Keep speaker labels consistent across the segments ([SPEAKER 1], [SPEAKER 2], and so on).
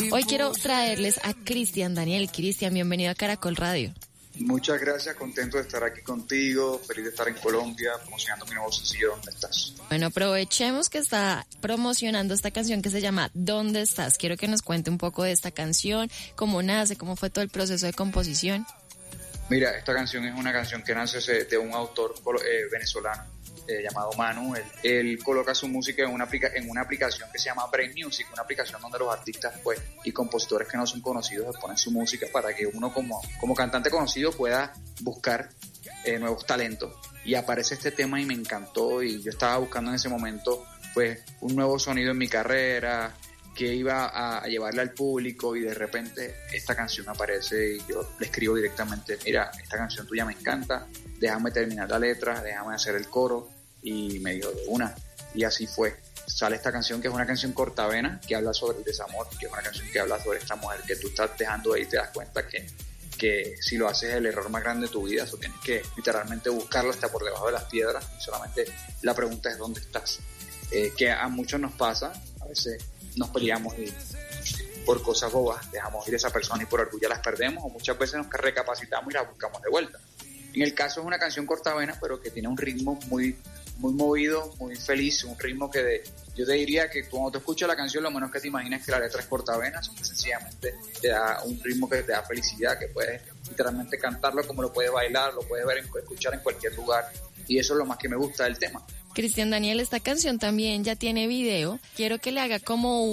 [SPEAKER 1] Hoy quiero traerles a Cristian Daniel. Cristian, bienvenido a Caracol Radio.
[SPEAKER 2] Muchas gracias, contento de estar aquí contigo, feliz de estar en Colombia, promocionando mi nuevo sencillo ¿Dónde estás?
[SPEAKER 1] Bueno, aprovechemos que está promocionando esta canción que se llama ¿Dónde estás? Quiero que nos cuente un poco de esta canción, cómo nace, cómo fue todo el proceso de composición.
[SPEAKER 2] Mira, esta canción es una canción que nace de un autor venezolano llamado Manu. Él coloca su música en una aplicación que se llama Brain Music, una aplicación donde los artistas pues y compositores que no son conocidos ponen su música para que uno como cantante conocido pueda buscar nuevos talentos. Y aparece este tema y me encantó, y yo estaba buscando en ese momento pues un nuevo sonido en mi carrera que iba a llevarle al público, y de repente esta canción aparece y yo le escribo directamente: mira, esta canción tuya me encanta, déjame terminar la letra, déjame hacer el coro. Y me dijo de una, y así fue. Sale esta canción, que es una canción cortavena, que habla sobre el desamor, que es una canción que habla sobre esta mujer que tú estás dejando ahí, y te das cuenta que si lo haces es el error más grande de tu vida. Eso tienes que literalmente buscarlo hasta por debajo de las piedras, y solamente la pregunta es ¿dónde estás? Que a muchos nos pasa, a veces nos peleamos y por cosas bobas dejamos ir a esa persona y por orgullo las perdemos, o muchas veces nos recapacitamos y la buscamos de vuelta. En el caso es una canción cortavena, pero que tiene un ritmo muy movido, muy feliz, un ritmo que yo te diría que cuando te escuchas la canción lo menos que te imaginas es que la letra es cortavena, sencillamente te da un ritmo que te da felicidad, que puedes literalmente cantarlo como lo puedes bailar, lo puedes escuchar en cualquier lugar, y eso es lo más que me gusta del tema.
[SPEAKER 1] Cristian Daniel, esta canción también ya tiene video. Quiero que le haga como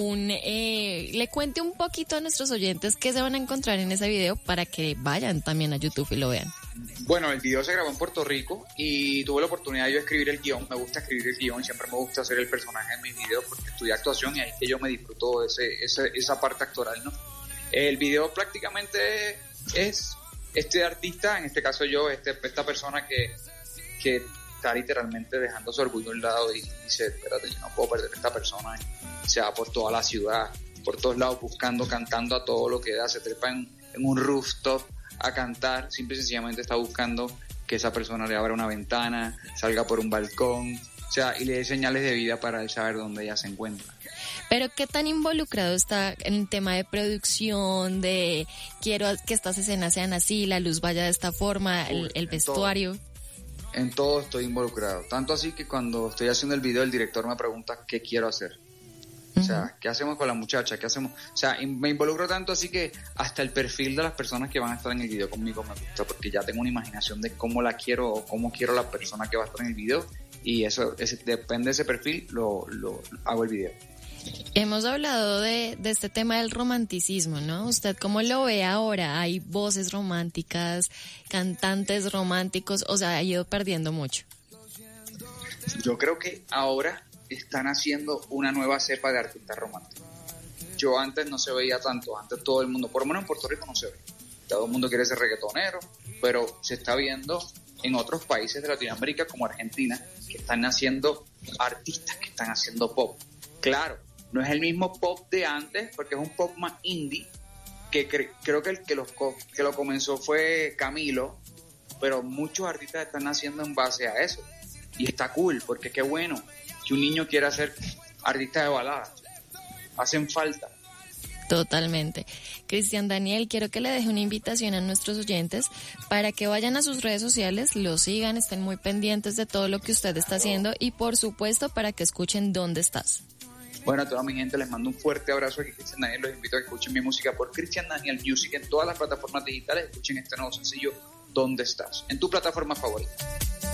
[SPEAKER 1] le cuente un poquito a nuestros oyentes qué se van a encontrar en ese video para que vayan también a YouTube y lo vean.
[SPEAKER 2] Bueno, el video se grabó en Puerto Rico y tuve la oportunidad de yo escribir el guión. Me gusta escribir el guión, siempre me gusta hacer el personaje en mis videos porque estudié actuación y ahí es que yo me disfruto esa parte actoral, ¿no? El video prácticamente es este artista, en este caso yo, esta persona que está literalmente dejando su orgullo a un lado y dice: espérate, yo no puedo perder a esta persona, y se va por toda la ciudad, por todos lados buscando, cantando a todo lo que da, se trepa en un rooftop a cantar, simple y sencillamente está buscando que esa persona le abra una ventana, salga por un balcón, o sea, y le dé señales de vida para él saber dónde ella se encuentra.
[SPEAKER 1] Pero ¿qué tan involucrado está en el tema de producción, de quiero que estas escenas sean así, la luz vaya de esta forma, el vestuario?
[SPEAKER 2] En todo estoy involucrado, tanto así que cuando estoy haciendo el video el director me pregunta qué quiero hacer. O sea, ¿qué hacemos con la muchacha? ¿Qué hacemos? O sea, me involucro tanto así que hasta el perfil de las personas que van a estar en el video conmigo me gusta, porque ya tengo una imaginación de cómo la quiero o cómo quiero la persona que va a estar en el video, y eso depende de ese perfil, lo hago el video.
[SPEAKER 1] Hemos hablado de este tema del romanticismo, ¿no? ¿Usted cómo lo ve ahora? ¿Hay voces románticas, cantantes románticos, o sea, ha ido perdiendo mucho?
[SPEAKER 2] Yo creo que ahora están haciendo una nueva cepa de artistas románticos. Yo antes no se veía tanto, antes todo el mundo, por lo menos en Puerto Rico no se ve. Todo el mundo quiere ser reggaetonero, pero se está viendo en otros países de Latinoamérica como Argentina, que están naciendo artistas que están haciendo pop. Claro, no es el mismo pop de antes, porque es un pop más indie, que creo que el que lo comenzó fue Camilo, pero muchos artistas están naciendo en base a eso. Y está cool, porque qué bueno que un niño quiera ser artista de balada. Hacen falta.
[SPEAKER 1] Totalmente. Cristian Daniel, quiero que le deje una invitación a nuestros oyentes para que vayan a sus redes sociales, lo sigan, estén muy pendientes de todo lo que usted está haciendo y por supuesto para que escuchen ¿Dónde estás?
[SPEAKER 2] Bueno, a toda mi gente les mando un fuerte abrazo aquí, Cristian Daniel. Los invito a que escuchen mi música por Cristian Daniel Music en todas las plataformas digitales. Escuchen este nuevo sencillo ¿Dónde estás? En tu plataforma favorita.